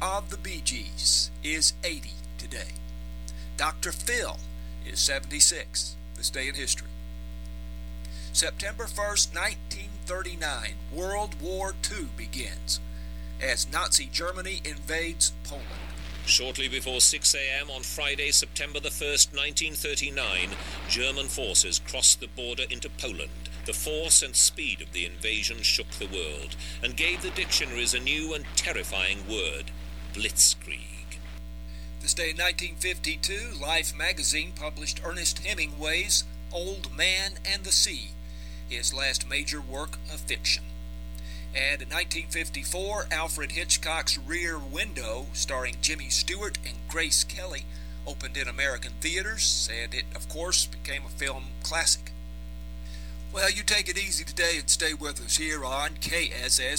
of the Bee Gees is 80 today. Dr. Phil is 76, this day in history. September 1st, 1939, World War II begins as Nazi Germany invades Poland. Shortly before 6 a.m. on Friday, September the 1st, 1939, German forces crossed the border into Poland. The force and speed of the invasion shook the world and gave the dictionaries a new and terrifying word, blitzkrieg. This day in 1952, Life magazine published Ernest Hemingway's Old Man and the Sea, his last major work of fiction. And in 1954, Alfred Hitchcock's Rear Window, starring Jimmy Stewart and Grace Kelly, opened in American theaters, and it, of course, became a film classic. Well, you take it easy today and stay with us here on KSS